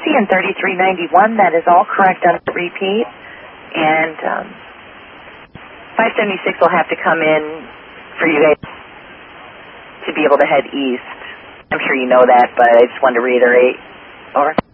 and 3391. That is all correct on the repeat. And 576 will have to come in for you guys to be able to head east. I'm sure you know that, but I just wanted to reiterate. Over.